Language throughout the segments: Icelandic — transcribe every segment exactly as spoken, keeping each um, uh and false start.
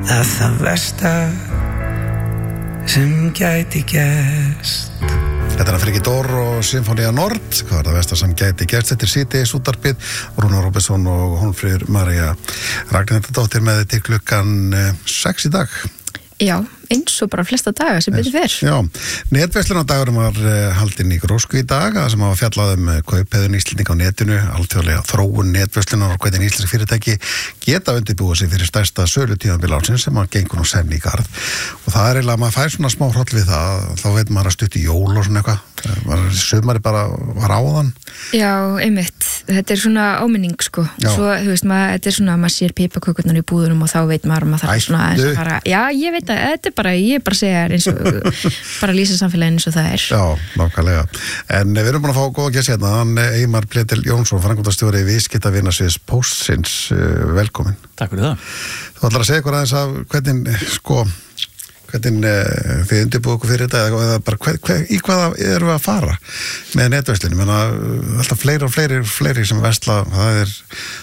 að það versta sem gæti gerst. Þetta er að fyrir ekki Dór og Sinfonía Nord, hvað er það versta sem gæti gerst? Þetta er síðdegis útvarpið, Rúnar Róbertsson og Hólmfríður María Ragnhildardóttir með til klukkan sex í dag. Já, eins og bara flesta daga sem betur fer. Já, netverslunardagurum var haldinn í Grósku í dag, það sem hafa fjallað um kauphegðun Íslendinga á netinu, alþjóðlega þróun netverslunar og hvernig íslensk fyrirtæki geta undirbúið sig fyrir stærsta sölutímabil ársins sem að gengur nú senn í garð. Og það er eiginlega að maður fær svona smá hroll við það, þá veit maður að stutt í jól og svona eitthvað. Sumari bara var áðan. Já, einmitt. Þetta er svona áminning, sko. Já. Svo, þú veist, maður, þetta er svona, maður sér pipakökurnar í búðunum og þá veit maður að maður þarf svona aðeins að fara. Já, ég veit að þetta er bara, ég bara segja eins og, bara lýsa samfélaginu eins og það er. Já, nákvæmlega. En við erum búin að fá góða gest hérna, hann Eymar Pletil Jónsson, framkvæmdastjóri viðskiptavinasviðs Póstsins, velkomin. Takk fyrir það. Þú ætlar að segja eitthvað aðeins af hvernig, sko, hvernig uh, þið undirbúið okkur fyrir þetta eða bara hver, hver, í hvaða eru við að fara með netverslunum, menna alltaf fleiri og fleiri, fleiri sem versla, það er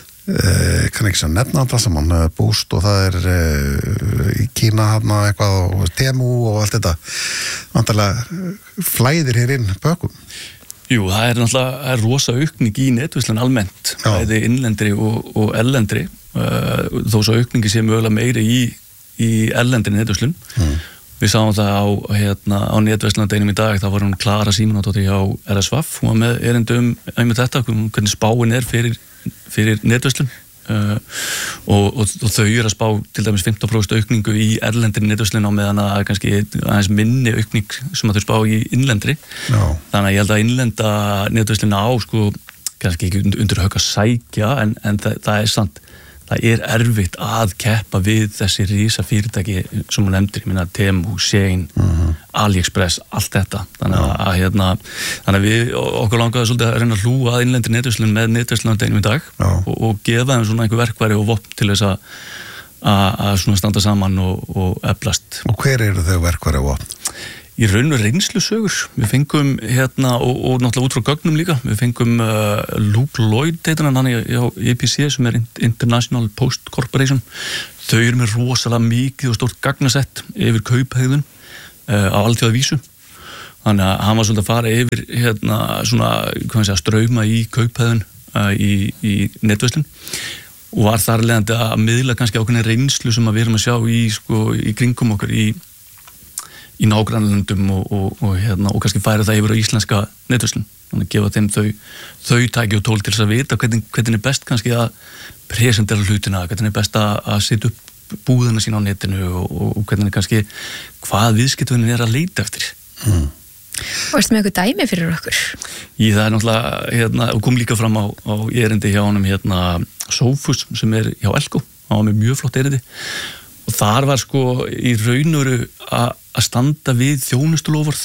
uh, kann ekki sem nefna alltaf saman, uh, Boost og það er uh, í Kína hana eitthvað og Temu og allt þetta vantarlega flæðir hér inn bökum. Jú, það er náttúrulega það er rosa aukning í netverslun almennt, bæði innlendri og, og erlendri, uh, þó svo aukningi sé mögulega meiri í í erlendri netverslun. Mm. Við sáum það á, hérna, á netverslunardeginum í dag, þá var hún Klara Símonardóttir hjá R S V A F, hún var með erindi um einmitt þetta, hvernig spáin er fyrir, fyrir netverslun uh, og, og, og þau eru að spá til dæmis fimmtán prósent aukningu í erlendri netverslun á meðan að kannski aðeins minni aukning sem að þau spá í innlendri. Já. Þannig að ég held að innlenda netversluna á sko, kannski ekki undir högg að sækja en, en það, það er sant. Það er erfitt að keppa við þessi rísa fyrirtæki sem hún nefndir, ég minna Temu, Shein, uh-huh. AliExpress, allt þetta. Þannig að, að, hérna, þannig að við okkur langaði svolítið að reyna að hlúa að innlendir netverslun með netverslunardeginum í dag og, og gefa þeim svona einhver verkværi og vopn til þess að, að, að svona standa saman og, og eflast. Og hver eru þau verkværi og vopn? Í raun og reynslusögur. Við fengum hérna, og, og náttúrulega út frá gögnum líka, við fengum uh, Luke Lloyd, heitir hann, hann er á I P C sem er International Post Corporation. Þau eru með rosalega mikið og stórt gagnasett yfir kauphegðun uh, á alþjóðavísu. Þannig að hann var svolítið að fara yfir hérna, svona, hvað sé, strauma í kauphegðun uh, í, í netverslun og var þar leiðandi að miðla kannski ákveðna reynslu sem að við erum að sjá í, sko, í kringum okkur í í nágrannlöndum og, og, og, hérna, og kannski færa það yfir á íslenska netverslun. Þannig að gefa þeim þau, þau tæki og tól til þess að vita hvernig, hvernig er best kannski að presentera hlutina, hvernig er best að, að setja upp búðina sína á netinu og, og, og hvernig er kannski hvað viðskiptunin er að leita eftir. Mm. Og erstu með eitthvað dæmi fyrir okkur? Í það er náttúrulega, hérna, og kom líka fram á, á erindi hjá honum hérna Sofus sem er hjá Elko, hann var með mjög flott erindi. Og þar var sko í raunuru að standa við þjónustulofurð.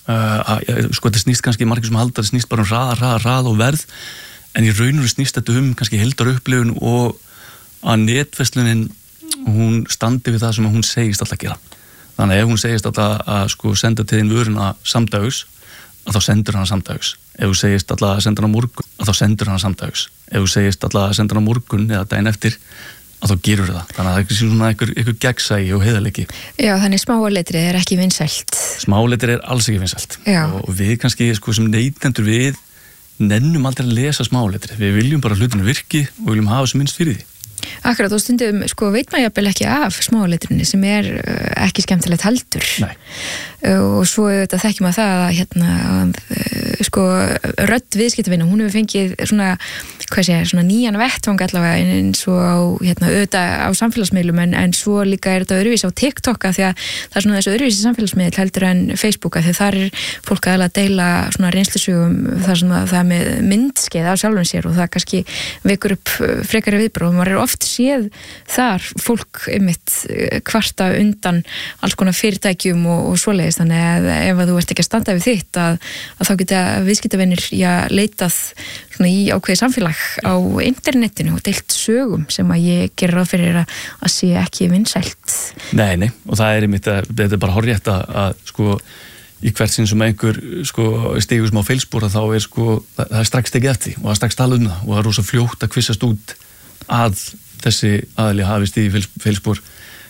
Uh, sko þetta snýst kannski margir sem halda, þetta snýst bara um hraða, hraða, hraða og verð, en í raunuru snýst þetta um kannski heildar upplifun og að netverslunin, hún standi við það sem hún segist alltaf að gera. Þannig að ef hún segist alltaf að, að sko senda til þín vöruna samdags, að þá sendur hana samdags. Ef hún segist alltaf að senda hana morgun, að þá sendur hana samdags. Ef hún segist alltaf að senda hana morgun eða daginn eftir, að þá gerur það. Þannig að það er svona einhver, einhver gegnsæi og heiðarleiki. Já, þannig smáletrið er ekki vinsælt. Smáletrið er alls ekki vinsælt. Já. Og við kannski, sko, sem neytendur við nennum aldrei að lesa smáletrið. Við viljum bara hlutinu virki og viljum hafa sem minnst fyrir því. Akkurat, og stundum, sko, veit maður jafnvel ekki af smáletrinni sem er uh, ekki skemmtilegt heldur. Nei. Uh, og svo þetta þekkjum að það að, hérna, uh, sko, rödd viðskiptavina, hún hefur fengið svona, hvað sé, svona nýjan vettvang allavega eins og á, hérna, auðvitað á samfélagsmiðlum, en, en svo líka er þetta öðruvísi á TikTok að því að það er svona þessu öðruvísi samfélagsmiðl heldur en Facebook að því þar er fólk að deila svona reynslusögum þar sem það er með myndskeið af sjálfum sér og það kannski vekur upp frekari viðbröð og maður er oft séð þar fólk einmitt kvarta undan alls konar fyrirtækjum og, og svoleiðis, þannig að ef að þú ert ekki að standa við þitt að, að þá geta viðskiptavinir já, leitað svona í ákveði samfélag á internetinu og deilt sögum sem að ég gerir ráð fyrir að, að sé ekki vinsælt. Nei, nei, og það er einmitt að þetta er bara hárrétt að, að sko í hvert sinn sem einhver sko stígur smá feilspor þá er sko það, það er strax tekið eftir og það er strax talað um það og það er rosa fljótt að kvissast út að þessi aðili hafi stíði feilspor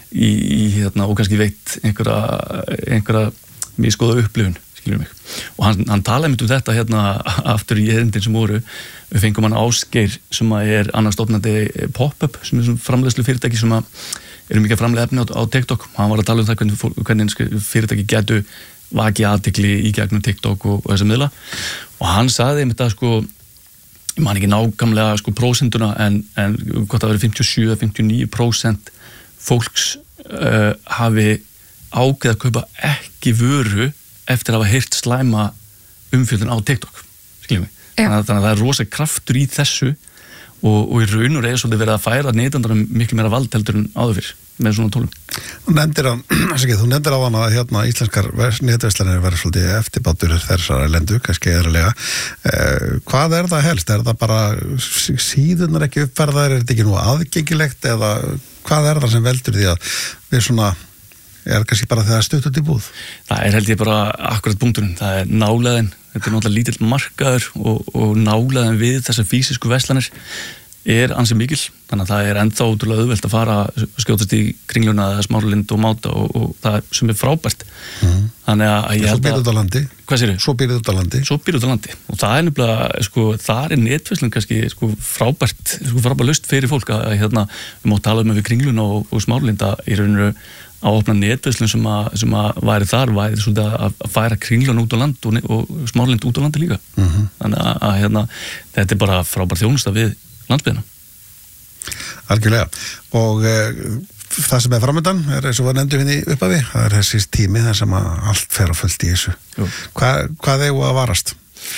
í, í hérna, og kannski veitt einhverja, einhverja misgóða upplifun, skilur mig. Og hann, hann talaði mynd um þetta hérna aftur í erindin sem voru. Við fengum hann Ásgeir sem er annars stofnandi Pop-up, sem er framleiðslu fyrirtæki sem eru mikið framleiða efni á, á TikTok. Hann var að tala um það hvernig, hvernig fyrirtæki getu vakið athygli í gegnum TikTok og, og þessa miðla. Og hann sagði einmitt að sko, ég man ekki nákvæmlega sko prósentuna, en, en hvort það verið fimmtíu og sjö til fimmtíu og níu prósent fólks uh, hafi ákveðið að kaupa ekki vöru eftir að hafa heyrt slæma umfjöldun á TikTok, skiljum við. Þannig að, þannig að það er rosa kraftur í þessu og, og í raun og reyð svolítið verið að færa neytendarum miklu meira vald heldur en áður fyrr með svona tólum. Þú nefndir að, þú nefndir á hana að hérna íslenskar netverslanir verður svolítið eftirbátur þessar lendu, kannski eðrulega. Eh, hvað er það helst? Er það bara síðunar ekki uppferðar, er þetta ekki nú aðgengilegt eða hvað er það sem veldur því að við svona er kannski bara þegar stutt út í búð? Það er held ég bara akkurat punkturinn, það er nálæðin, þetta er náttúrulega lítill markaður og, og nálæðin við þessar físísku verslanir er ansi mikil, þannig að það er ennþá útrúlega auðvelt að fara skjótast í Kringluna eða Smáralind og Máta og, og það sem er frábært. Mm. Þannig að ég held að... Svo býrðu út á landi. Hvað sér þau? Svo býrðu út á landi. Svo býrðu út á landi. Og það er nefnilega, sko, það er netverslun kannski, sko, frábært, sko, frábært lust fyrir fólk að, hérna, við mátt tala um við Kringluna og, og Smáralind að í rauninu að opna netverslun sem að, sem að væri þar, væri svolítið að, að færa Kringluna út á land og, og Smáralind út á landi líka. Mm-hmm. Þannig að, að hérna, þetta er bara frábær þjónusta við landsbyggðina. Algjörlega. Og e, það sem er framöndan er eins og var nefndu hérna í upphafi, það er þessi tími þar sem að allt fer á fullt í þessu. Hva, hvað er að varast?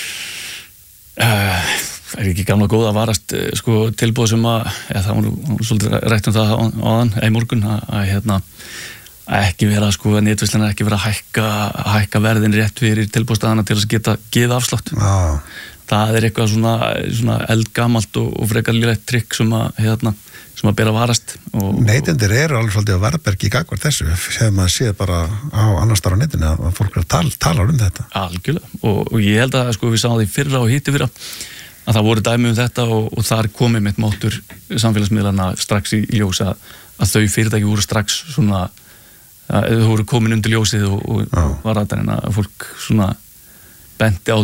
Uh, er ekki gamla góða að varast sko, tilbúð sem að, ja, það var svolítið rætt um það áðan, eða í morgun, að, að hérna, ekki vera, sko, netverslunar ekki vera að hækka, hækka verðin rétt fyrir tilbúðstæðana til að geta geða afslátt. Já. Það er eitthvað svona, svona eldgamalt og, og frekar lýrætt trikk sem að, hérna, sem að bera varast. Og, Neytendur eru alveg svolítið að varbergi í gagvar þessu, sem maður séð bara á annars staðar á netinu að fólk er að tala, tala um þetta. Algjörlega, og, og ég held að sko, við sáum því fyrra og hitti fyrra að það voru dæmi um þetta og, og þar komið mitt máttur samfélagsmiðlana strax í ljós að, að þau fyrirtæki voru strax svona, að þau voru komin undir ljósið og, og var að, að fólk svona benti á